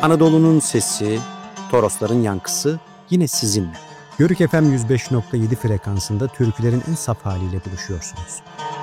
Anadolu'nun sesi, Torosların yankısı yine sizinle. Yörük FM 105.7 frekansında türkülerin en saf haliyle buluşuyorsunuz.